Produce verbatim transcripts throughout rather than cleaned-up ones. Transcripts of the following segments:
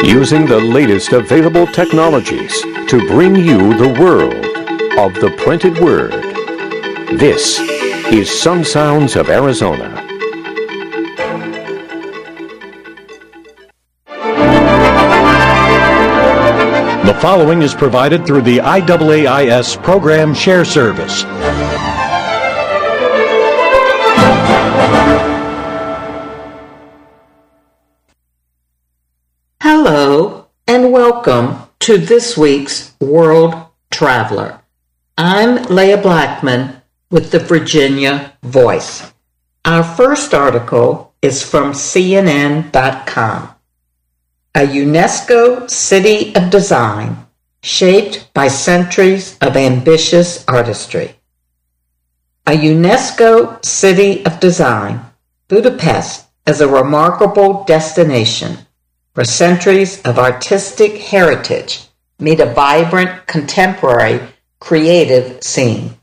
using the latest available technologies to bring you the world of the printed word. This is Some Sounds of Arizona. The following is provided through the I A A I S Program Share Service. Hello and welcome to this week's World Traveler. I'm Leah Blackman with the Virginia Voice. Our first article is from C N N dot com. A UNESCO City of Design shaped by centuries of ambitious artistry. A UNESCO City of Design, Budapest is a remarkable destination where centuries of artistic heritage meet a vibrant, contemporary, creative scene.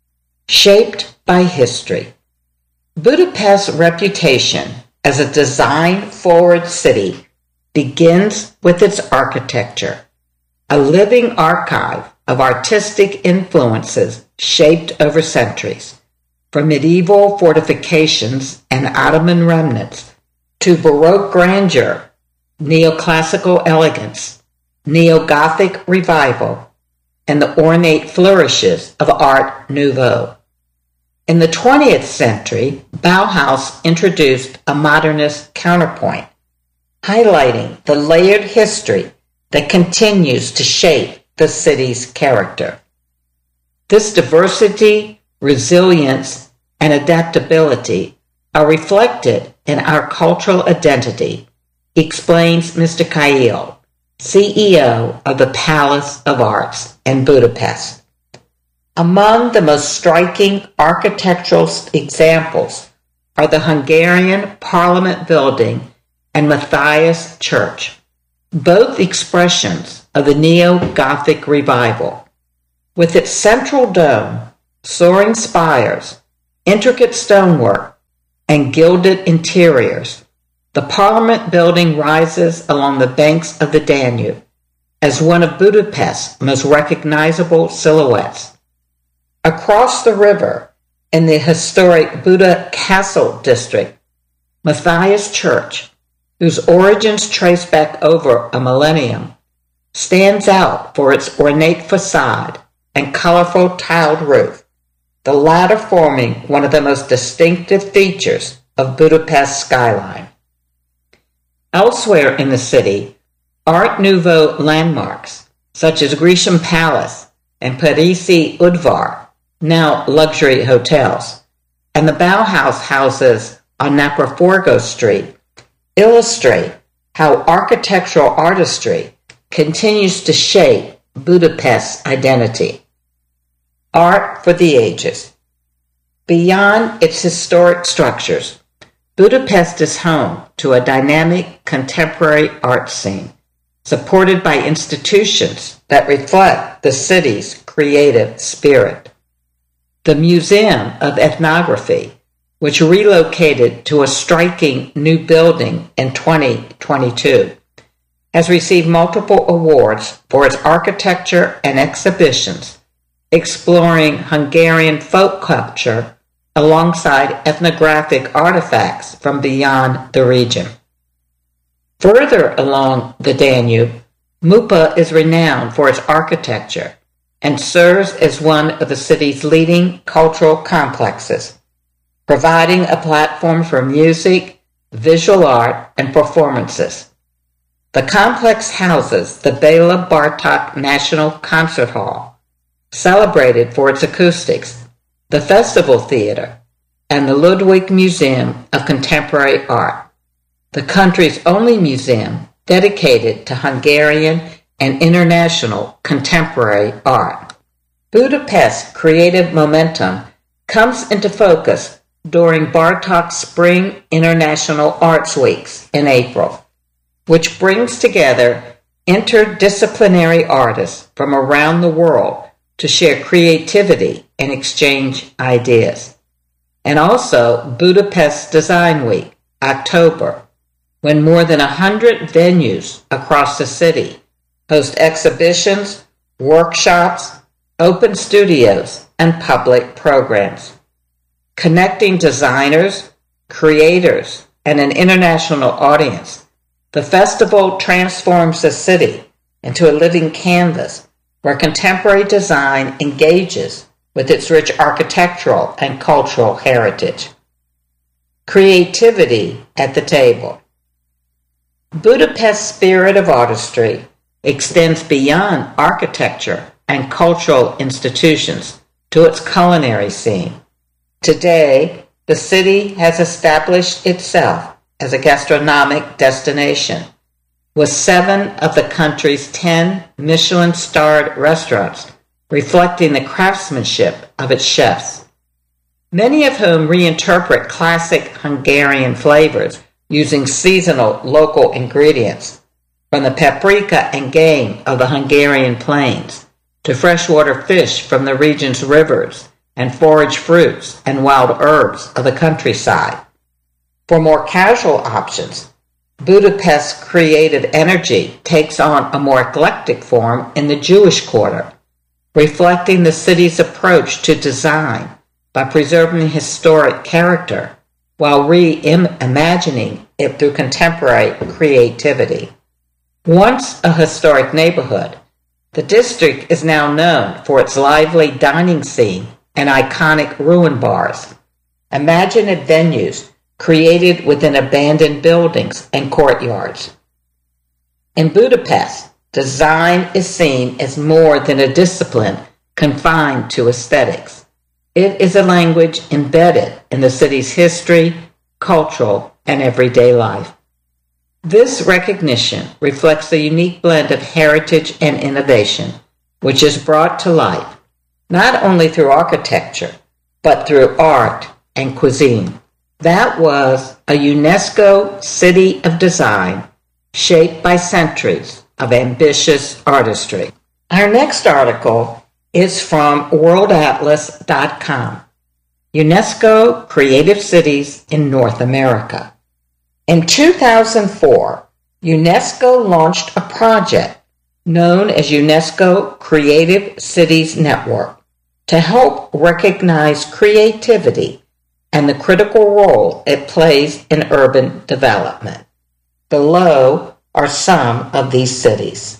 Shaped by history. Budapest's reputation as a design-forward city begins with its architecture, a living archive of artistic influences shaped over centuries, from medieval fortifications and Ottoman remnants to Baroque grandeur, neoclassical elegance, neo-Gothic revival, and the ornate flourishes of Art Nouveau. In the twentieth century, Bauhaus introduced a modernist counterpoint, highlighting the layered history that continues to shape the city's character. This diversity, resilience, and adaptability are reflected in our cultural identity, explains Mister Kail, C E O of the Palace of Arts in Budapest. Among the most striking architectural examples are the Hungarian Parliament building and Matthias Church, both expressions of the neo-Gothic revival. With its central dome, soaring spires, intricate stonework, and gilded interiors, the Parliament building rises along the banks of the Danube as one of Budapest's most recognizable silhouettes. Across the river, in the historic Buda Castle district, Matthias Church, whose origins trace back over a millennium, stands out for its ornate facade and colorful tiled roof, the latter forming one of the most distinctive features of Budapest's skyline. Elsewhere in the city, Art Nouveau landmarks, such as Grecian Palace and Parisi Udvar, now luxury hotels, and the Bauhaus houses on Napraforgo Street, illustrate how architectural artistry continues to shape Budapest's identity. Art for the ages. Beyond its historic structures, Budapest is home to a dynamic contemporary art scene, supported by institutions that reflect the city's creative spirit. The Museum of Ethnography, which relocated to a striking new building in twenty twenty-two, has received multiple awards for its architecture and exhibitions, exploring Hungarian folk culture alongside ethnographic artifacts from beyond the region. Further along the Danube, Mupa is renowned for its architecture and serves as one of the city's leading cultural complexes, providing a platform for music, visual art, and performances. The complex houses the Bela Bartok National Concert Hall, celebrated for its acoustics, the Festival Theater, and the Ludwig Museum of Contemporary Art, the country's only museum dedicated to Hungarian and international contemporary art. Budapest's creative momentum comes into focus during Bartok's Spring International Arts Weeks in April, which brings together interdisciplinary artists from around the world to share creativity and exchange ideas. And also Budapest Design Week, October, when more than one hundred venues across the city host exhibitions, workshops, open studios, and public programs. Connecting designers, creators, and an international audience, the festival transforms the city into a living canvas where contemporary design engages with its rich architectural and cultural heritage. Creativity at the table. Budapest's spirit of artistry extends beyond architecture and cultural institutions to its culinary scene. Today, the city has established itself as a gastronomic destination, with seven of the country's ten Michelin-starred restaurants reflecting the craftsmanship of its chefs, many of whom reinterpret classic Hungarian flavors using seasonal local ingredients, from the paprika and game of the Hungarian plains to freshwater fish from the region's rivers and forage fruits and wild herbs of the countryside. For more casual options, Budapest's creative energy takes on a more eclectic form in the Jewish Quarter, reflecting the city's approach to design by preserving historic character while reimagining it through contemporary creativity. Once a historic neighborhood, the district is now known for its lively dining scene and iconic ruin bars, imaginative venues created within abandoned buildings and courtyards. In Budapest, design is seen as more than a discipline confined to aesthetics. It is a language embedded in the city's history, cultural, and everyday life. This recognition reflects the unique blend of heritage and innovation, which is brought to life not only through architecture, but through art and cuisine. That was a UNESCO City of Design shaped by centuries of ambitious artistry. Our next article is from world atlas dot com, UNESCO Creative Cities in North America. In two thousand four, UNESCO launched a project known as UNESCO Creative Cities Network to help recognize creativity and the critical role it plays in urban development. Below are some of these cities.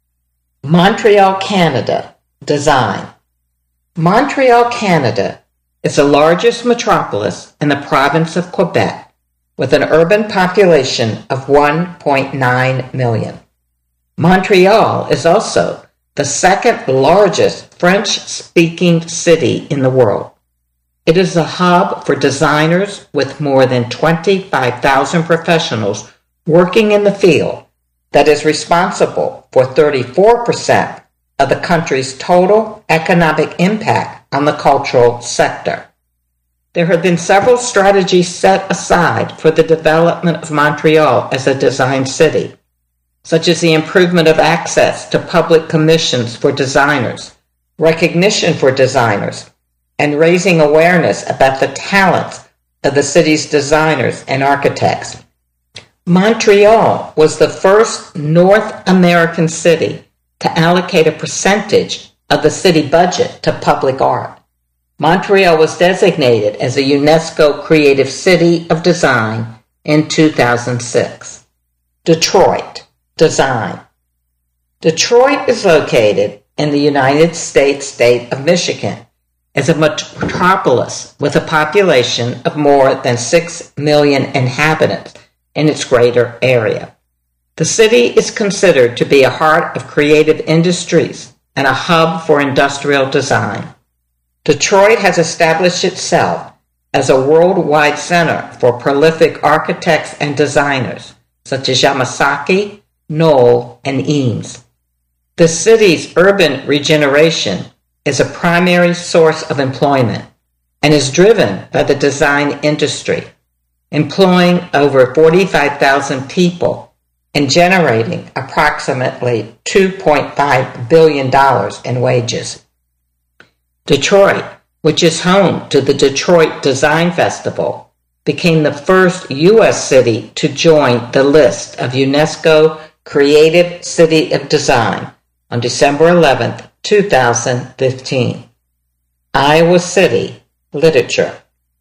Montreal, Canada. Design. Montreal, Canada is the largest metropolis in the province of Quebec, with an urban population of one point nine million. Montreal is also the second largest French-speaking city in the world. It is a hub for designers with more than twenty-five thousand professionals working in the field that is responsible for thirty-four percent of the country's total economic impact on the cultural sector. There have been several strategies set aside for the development of Montreal as a design city, such as the improvement of access to public commissions for designers, recognition for designers, and raising awareness about the talents of the city's designers and architects. Montreal was the first North American city to allocate a percentage of the city budget to public art. Montreal was designated as a UNESCO Creative City of Design in two thousand six. Detroit. Design. Detroit is located in the United States state of Michigan as a metropolis with a population of more than six million inhabitants in its greater area. The city is considered to be a heart of creative industries and a hub for industrial design. Detroit has established itself as a worldwide center for prolific architects and designers, such as Yamasaki, Knoll, and Eames. The city's urban regeneration is a primary source of employment and is driven by the design industry, employing over forty-five thousand people and generating approximately two point five billion dollars in wages. Detroit, which is home to the Detroit Design Festival, became the first U S city to join the list of UNESCO Creative City of Design on December eleventh, two thousand fifteen. Iowa City Literature.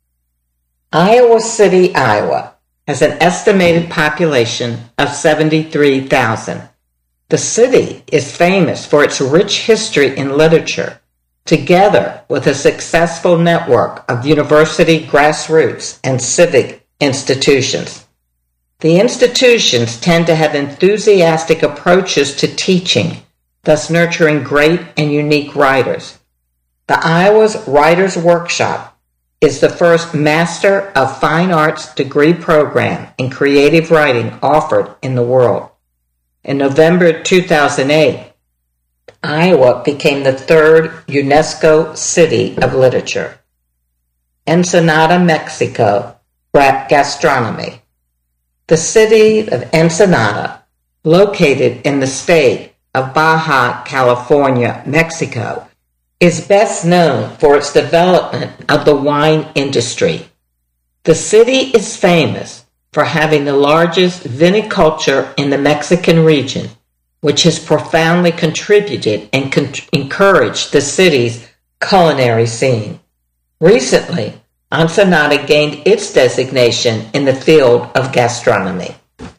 Iowa City, Iowa has an estimated population of seventy-three thousand. The city is famous for its rich history in literature, together with a successful network of university grassroots and civic institutions. The institutions tend to have enthusiastic approaches to teaching, thus nurturing great and unique writers. The Iowa's Writers' Workshop is the first Master of Fine Arts degree program in creative writing offered in the world. In November two thousand eight, Iowa became the third UNESCO City of Literature. Ensenada, Mexico, gastronomy. The city of Ensenada, located in the state of Baja California, Mexico, is best known for its development of the wine industry. The city is famous for having the largest viniculture in the Mexican region, which has profoundly contributed and con- encouraged the city's culinary scene. Recently, Ensenada gained its designation in the field of gastronomy.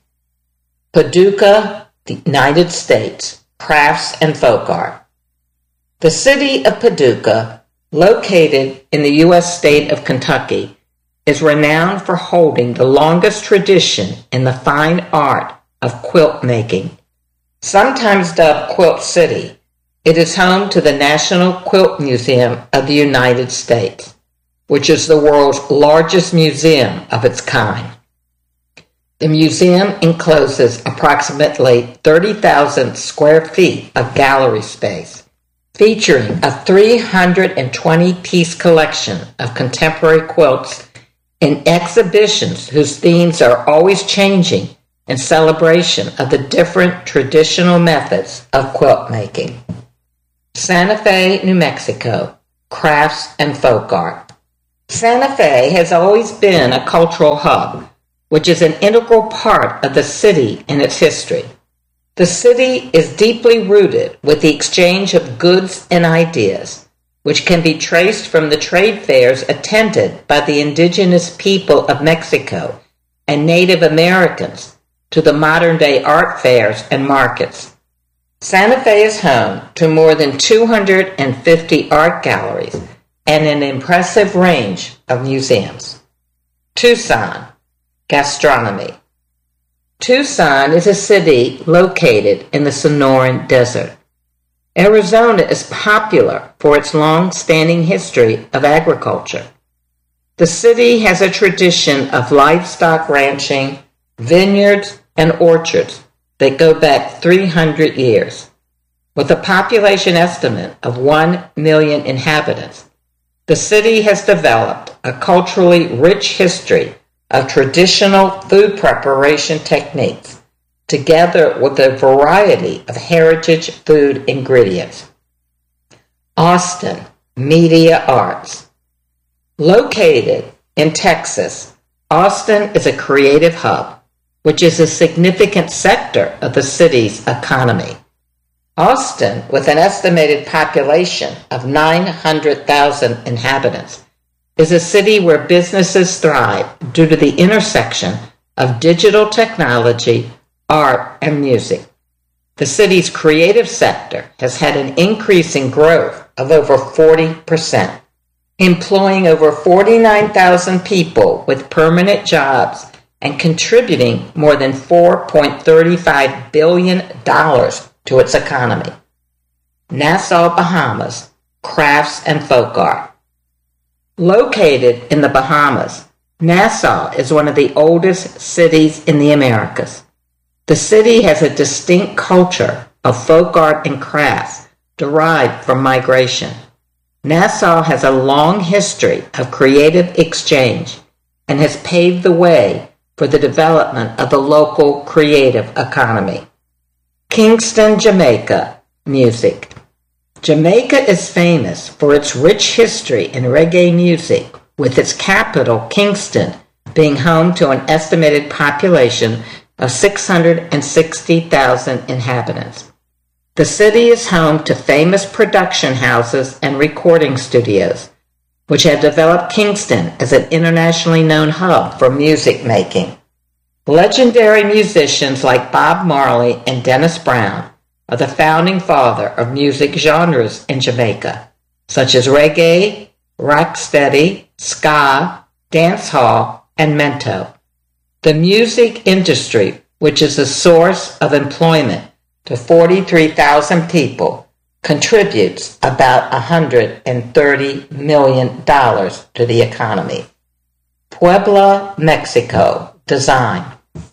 Paducah, the United States, crafts and folk art. The city of Paducah, located in the U S state of Kentucky, is renowned for holding the longest tradition in the fine art of quilt making. Sometimes dubbed Quilt City, it is home to the National Quilt Museum of the United States, which is the world's largest museum of its kind. The museum encloses approximately thirty thousand square feet of gallery space, featuring a three hundred twenty piece collection of contemporary quilts in exhibitions whose themes are always changing in celebration of the different traditional methods of quilt making. Santa Fe, New Mexico, crafts and folk art. Santa Fe has always been a cultural hub, which is an integral part of the city and its history. The city is deeply rooted with the exchange of goods and ideas, which can be traced from the trade fairs attended by the indigenous people of Mexico and Native Americans to the modern-day art fairs and markets. Santa Fe is home to more than two hundred fifty art galleries and an impressive range of museums. Tucson, gastronomy. Tucson is a city located in the Sonoran Desert. Arizona is popular for its long-standing history of agriculture. The city has a tradition of livestock ranching, vineyards, and orchards that go back three hundred years. With a population estimate of one million inhabitants, the city has developed a culturally rich history of traditional food preparation techniques, together with a variety of heritage food ingredients. Austin, media arts. Located in Texas, Austin is a creative hub, which is a significant sector of the city's economy. Austin, with an estimated population of nine hundred thousand inhabitants, is a city where businesses thrive due to the intersection of digital technology, art, and music. The city's creative sector has had an increase in growth of over forty percent, employing over forty-nine thousand people with permanent jobs and contributing more than four point three five billion dollars to its economy. Nassau, Bahamas, crafts and folk art. Located in the Bahamas, Nassau is one of the oldest cities in the Americas. The city has a distinct culture of folk art and crafts derived from migration. Nassau has a long history of creative exchange and has paved the way for the development of the local creative economy. Kingston, Jamaica, music. Jamaica is famous for its rich history in reggae music, with its capital, Kingston, being home to an estimated population of six hundred sixty thousand inhabitants. The city is home to famous production houses and recording studios, which have developed Kingston as an internationally known hub for music making. Legendary musicians like Bob Marley and Dennis Brown are the founding father of music genres in Jamaica, such as reggae, rocksteady, ska, dancehall, and mento. The music industry, which is a source of employment to forty-three thousand people, contributes about one hundred thirty million dollars to the economy. Puebla, Mexico. Design.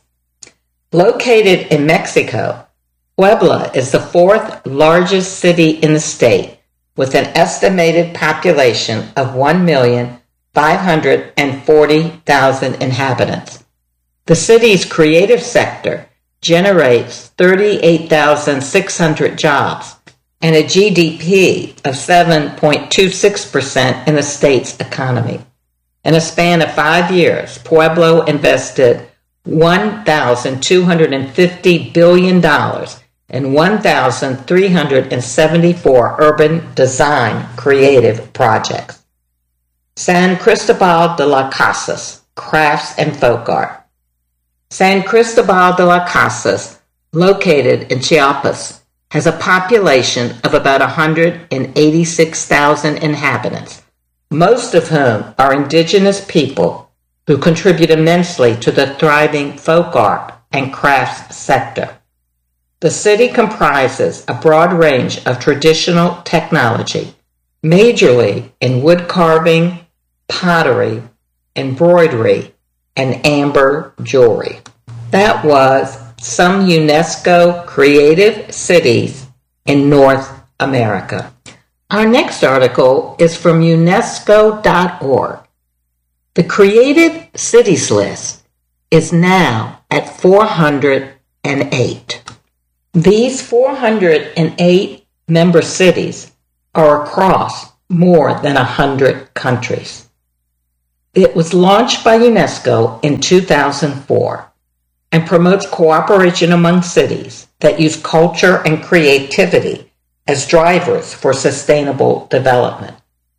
Located in Mexico, Puebla is the fourth largest city in the state, with an estimated population of one million five hundred forty thousand inhabitants. The city's creative sector generates thirty-eight thousand six hundred jobs and a G D P of seven point two six percent in the state's economy. In a span of five years, Pueblo invested one thousand two hundred fifty billion dollars in one thousand three hundred seventy-four urban design creative projects. San Cristobal de las Casas, crafts and folk art. San Cristobal de las Casas, located in Chiapas, has a population of about one hundred eighty-six thousand inhabitants, most of whom are indigenous people who contribute immensely to the thriving folk art and crafts sector. The city comprises a broad range of traditional technology, majorly in wood carving, pottery, embroidery, and amber jewelry. That was some UNESCO creative cities in North America. Our next article is from UNESCO dot org. The Creative Cities list is now at four hundred eight. These four hundred eight member cities are across more than one hundred countries. It was launched by UNESCO in two thousand four and promotes cooperation among cities that use culture and creativity as drivers for sustainable development.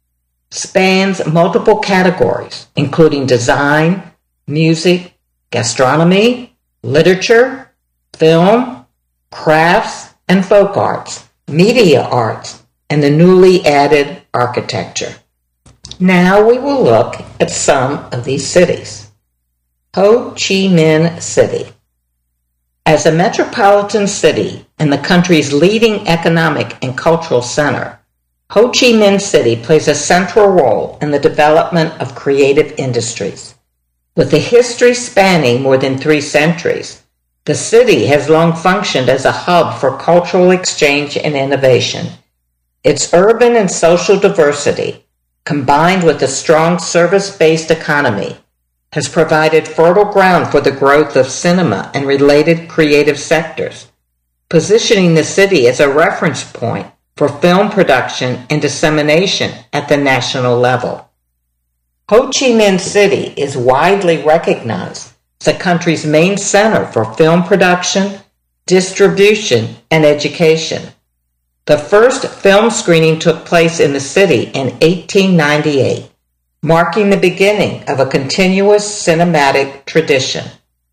Spans multiple categories, including design, music, gastronomy, literature, film, crafts and folk arts, media arts, and the newly added architecture. Now we will look at some of these cities. Ho Chi Minh City. As a metropolitan city and the country's leading economic and cultural center, Ho Chi Minh City plays a central role in the development of creative industries. With a history spanning more than three centuries, the city has long functioned as a hub for cultural exchange and innovation. Its urban and social diversity, combined with a strong service-based economy, has provided fertile ground for the growth of cinema and related creative sectors, positioning the city as a reference point for film production and dissemination at the national level. Ho Chi Minh City is widely recognized as the country's main center for film production, distribution, and education. The first film screening took place in the city in eighteen ninety-eight, marking the beginning of a continuous cinematic tradition.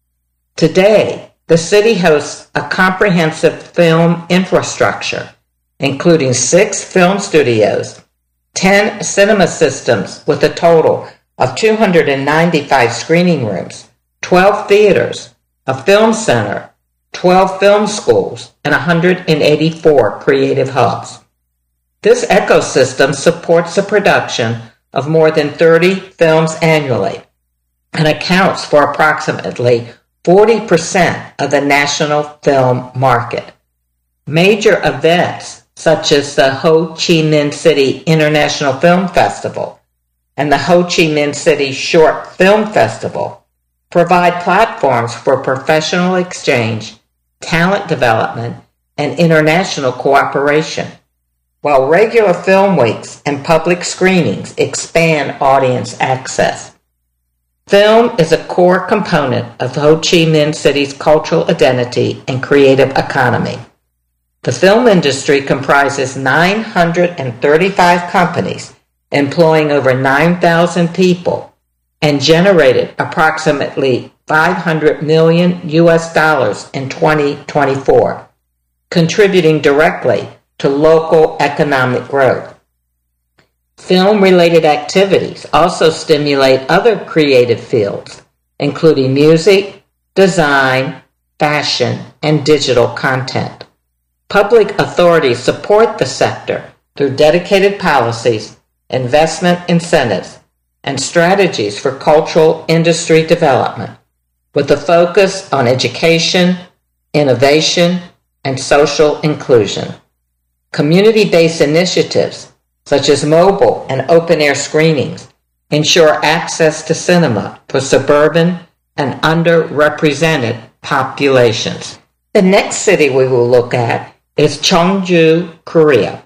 Today, the city hosts a comprehensive film infrastructure, including six film studios, ten cinema systems with a total of two hundred ninety-five screening rooms, twelve theaters, a film center, twelve film schools, and one hundred eighty-four creative hubs. This ecosystem supports the production of more than thirty films annually and accounts for approximately forty percent of the national film market. Major events such as the Ho Chi Minh City International Film Festival and the Ho Chi Minh City Short Film Festival provide platforms for professional exchange, talent development, and international cooperation, while regular film weeks and public screenings expand audience access. Film is a core component of Ho Chi Minh City's cultural identity and creative economy. The film industry comprises nine hundred thirty-five companies, employing over nine thousand people, and generated approximately five hundred million U S dollars in twenty twenty-four, contributing directly to local economic growth. Film-related activities also stimulate other creative fields, including music, design, fashion, and digital content. Public authorities support the sector through dedicated policies, investment incentives, and strategies for cultural industry development, with a focus on education, innovation, and social inclusion. Community-based initiatives, such as mobile and open-air screenings, ensure access to cinema for suburban and underrepresented populations. The next city we will look at is Cheongju, Korea.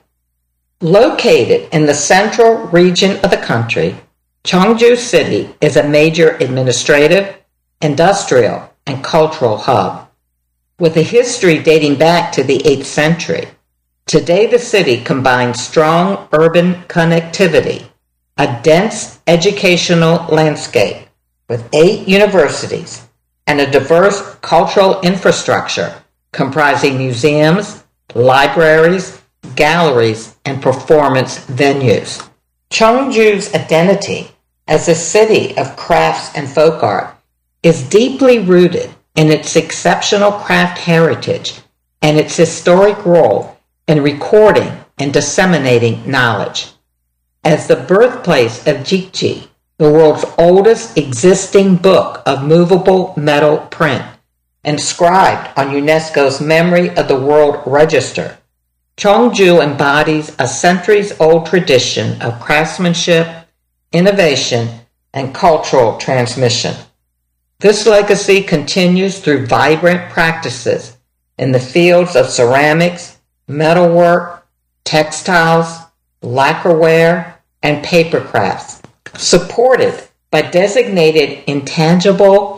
Located in the central region of the country, Cheongju City is a major administrative, industrial, and cultural hub. With a history dating back to the eighth century, today the city combines strong urban connectivity, a dense educational landscape with eight universities, and a diverse cultural infrastructure comprising museums, libraries, galleries, and performance venues. Cheongju's identity as a city of crafts and folk art is deeply rooted in its exceptional craft heritage and its historic role in recording and disseminating knowledge. As the birthplace of Jikji, the world's oldest existing book of movable metal print, inscribed on UNESCO's Memory of the World Register, Cheongju embodies a centuries-old tradition of craftsmanship, innovation, and cultural transmission. This legacy continues through vibrant practices in the fields of ceramics, metalwork, textiles, lacquerware, and paper crafts, supported by designated intangible